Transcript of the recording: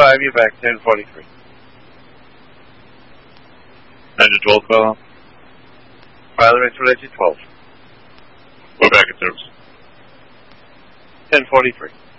5, you're back 1043. 9-12 call. Pilot Excellency 12. We're back at service. 1043.